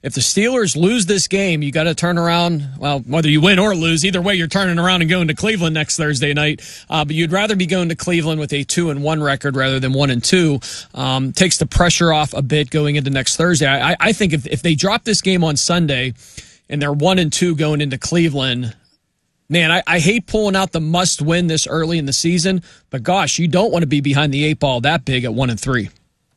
if the Steelers lose this game, you got to turn around. Well, whether you win or lose, either way, you're turning around and going to Cleveland next Thursday night. But you'd rather be going to Cleveland with a 2-1 record rather than 1-2. Takes the pressure off a bit going into next Thursday. I think if they drop this game on Sunday and they're 1-2 going into Cleveland, man, I hate pulling out the must win this early in the season. But gosh, you don't want to be behind the 8 ball that big at 1-3.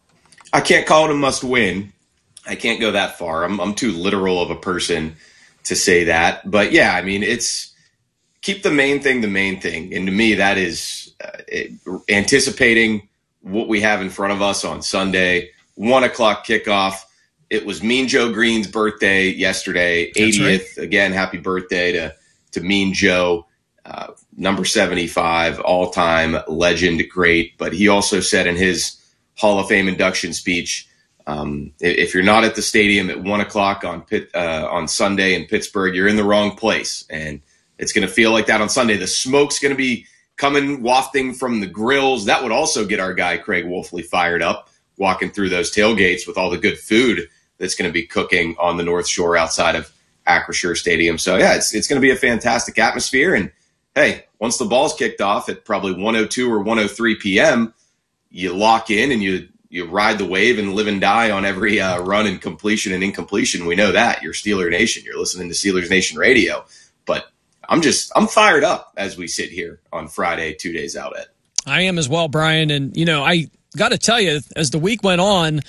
I can't call it a must win. I can't go that far. I'm too literal of a person to say that. But yeah, I mean, it's keep the main thing the main thing. And to me, that is anticipating what we have in front of us on Sunday, 1 o'clock kickoff. It was Mean Joe Green's birthday yesterday, 80th. Right. Again, happy birthday to Mean Joe, number 75, all-time legend, great. But he also said in his Hall of Fame induction speech, if you're not at the stadium at 1 o'clock on Sunday in Pittsburgh, you're in the wrong place. And it's going to feel like that on Sunday. The smoke's going to be coming, wafting from the grills. That would also get our guy Craig Wolfley fired up, walking through those tailgates with all the good food that's going to be cooking on the North Shore outside of Acrisure Stadium. So, yeah, it's going to be a fantastic atmosphere. And, hey, once the ball's kicked off at probably 1:02 or 1:03 p.m., you lock in and you ride the wave and live and die on every run and completion and incompletion. We know that. You're Steeler Nation. You're listening to Steelers Nation Radio. But I'm fired up as we sit here on Friday, 2 days out at. I am as well, Brian. And, I got to tell you, as the week went on,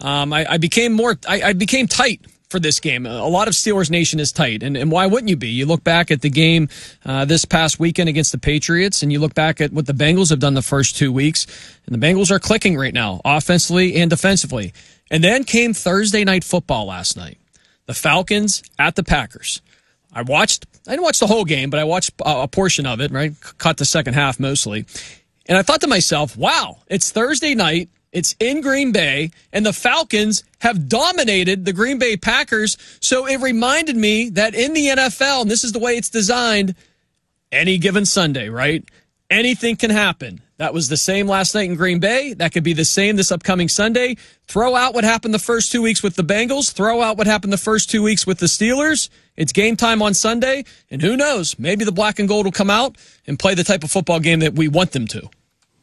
I became tight for this game. A lot of Steelers Nation is tight, and why wouldn't you be? You look back at the game this past weekend against the Patriots, and you look back at what the Bengals have done the first 2 weeks, and the Bengals are clicking right now, offensively and defensively. And then came Thursday Night Football last night. The Falcons at the Packers. I didn't watch the whole game, but I watched a portion of it, right? Caught the second half mostly. And I thought to myself, wow, it's Thursday night. It's in Green Bay, and the Falcons have dominated the Green Bay Packers. So it reminded me that in the NFL, and this is the way it's designed, any given Sunday, right? Anything can happen. That was the same last night in Green Bay. That could be the same this upcoming Sunday. Throw out what happened the first 2 weeks with the Bengals. Throw out what happened the first 2 weeks with the Steelers. It's game time on Sunday, and who knows? Maybe the black and gold will come out and play the type of football game that we want them to.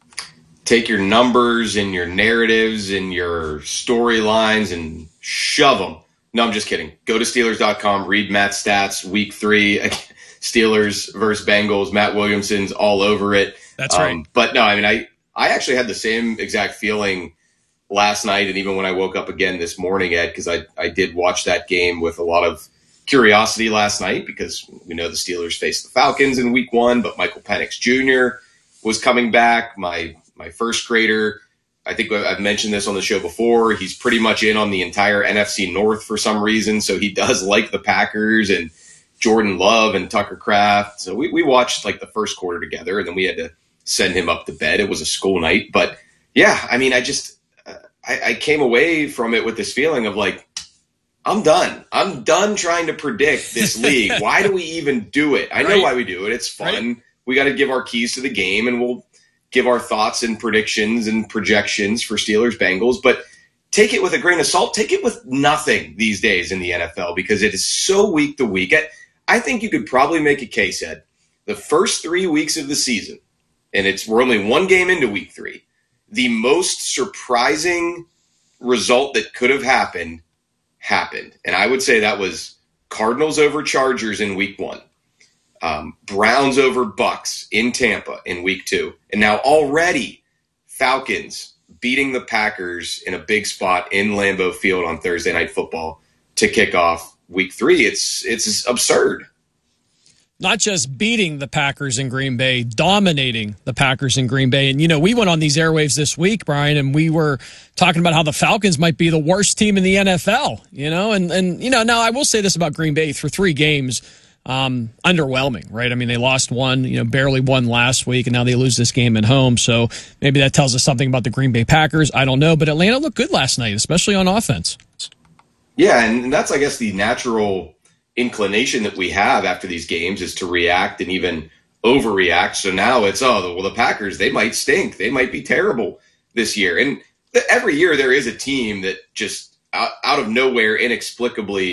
Take your numbers and your narratives and your storylines and shove them. No, I'm just kidding. Go to Steelers.com, read Matt's stats, week 3, Steelers versus Bengals. Matt Williamson's all over it. That's right. But no, I mean, I actually had the same exact feeling last night and even when I woke up again this morning, Ed, because I did watch that game with a lot of curiosity last night because we know the Steelers faced the Falcons in week 1, but Michael Penix Jr. was coming back. My first grader, I think I've mentioned this on the show before, he's pretty much in on the entire NFC North for some reason, so he does like the Packers and Jordan Love and Tucker Kraft. So we watched like the first quarter together, and then we had to send him up to bed. It was a school night. But, yeah, I mean, I came away from it with this feeling of like, I'm done. I'm done trying to predict this league. Why do we even do it? I know why we do it. It's fun. Right. We got to give our keys to the game, and we'll give our thoughts and predictions and projections for Steelers Bengals, but take it with a grain of salt. Take it with nothing these days in the NFL because it is so week to week. I think you could probably make a case, Ed, the first 3 weeks of the season, and we're only one game into week 3, the most surprising result that could have happened. And I would say that was Cardinals over Chargers in week 1. Browns over Bucks in Tampa in week 2. And now already Falcons beating the Packers in a big spot in Lambeau Field on Thursday Night Football to kick off week 3. It's absurd. Not just beating the Packers in Green Bay, dominating the Packers in Green Bay. And, we went on these airwaves this week, Brian, and we were talking about how the Falcons might be the worst team in the NFL, and now I will say this about Green Bay through 3 games. Underwhelming, right? I mean, they lost one, barely won last week, and now they lose this game at home. So maybe that tells us something about the Green Bay Packers. I don't know, but Atlanta looked good last night, especially on offense. Yeah, and that's, I guess, the natural inclination that we have after these games is to react and even overreact. So now it's, the Packers, they might stink. They might be terrible this year. And every year there is a team that just out of nowhere inexplicably